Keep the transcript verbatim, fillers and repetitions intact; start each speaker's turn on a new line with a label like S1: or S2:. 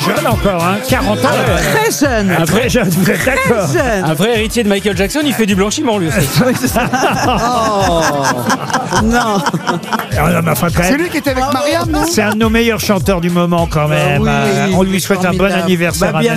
S1: jeune encore, hein, quarante ans.
S2: Très jeune.
S1: Un vrai jeune, vous êtes d'accord?
S2: Très jeune.
S3: Un vrai héritier de Michael Jackson, il fait du blanchiment lui aussi.
S2: Oh non.
S1: Ah, non, mais enfin, quand
S4: C'est
S1: même,
S4: lui qui était avec Mariam, non?
S1: c'est un de nos meilleurs chanteurs du moment quand même.
S2: oui,
S1: Euh, on lui souhaite un bon
S2: formidable.
S1: anniversaire.
S2: Bah,
S1: à
S2: bien